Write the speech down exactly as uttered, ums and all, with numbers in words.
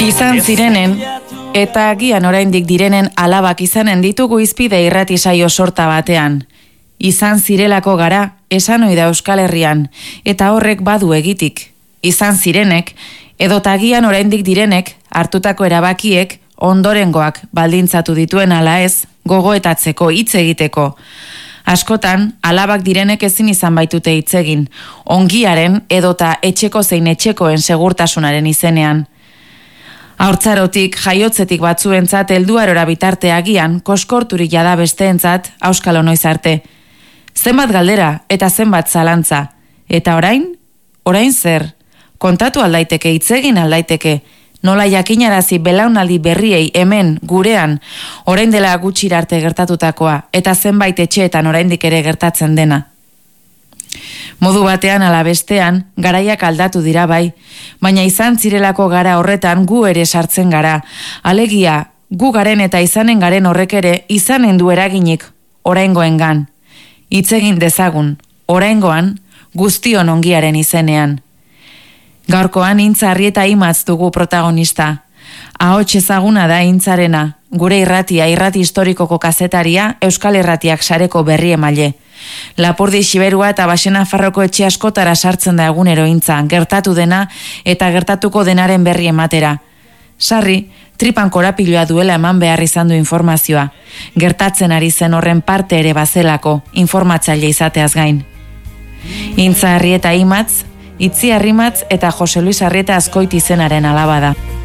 Izan zirenen, eta agian oraindik direnen alabak izanen ditugu izpide irrati saio sorta batean. Izan zirelako gara, esan ohi da Euskal Herrian, eta horrek badu egitik. Izan zirenek, edota agian oraindik direnek, hartutako erabakiek, ondorengoak baldintzatu dituen ala ez, gogoetatzeko, hitz egiteko. Askotan, alabak direnek ezin izan baitute hitz egin, ongiaren edota etxeko zein etxekoen segurtasunaren izenean. Haurtzarotik, jaiotzetik batzuentzat helduarora bitarte agian, koskorturik jada besteentzat, auskalo noiz arte. Zenbat galdera eta zenbat zalantza. Eta orain? Orain zer? Kontatu aldaiteke, hitz egin aldaiteke. Nola jakinarazi belaunaldi berriei hemen, gurean, orain dela gutxira arte gertatutakoa, eta zenbait etxeetan oraindik ere gertatzen dena. Modu batean ala bestean, garaiak aldatu dira bai, baina izan zirelako gara horretan gu ere sartzen gara. Alegia, gu garen eta izanen garen horrek ere izanen du eraginik oraingoengan. Hitz egin dezagun, oraingoan, guztion ongiaren izenean. Gaurkoan Intza Arrieta Imatz dugu protagonista. Ahots ezaguna da Intzarena, gure irratia, irrati historikoko kazetaria, Euskal Irratiak sareko berri emaile. Lapurdi Xiberua eta Baxena Farroko etxe askotara sartzen da egunero Intza, gertatu dena eta gertatuko denaren berri ematera. Sarri, tripan korapiloa duela eman behar izan du informazioa. Gertatzen ari zen horren parte ere bazelako, informatzaile izateaz gain. Intza Arrieta Imatz, Itzi Arrimatz eta Jose Luis Arrieta Azkoiti izenaren alaba da.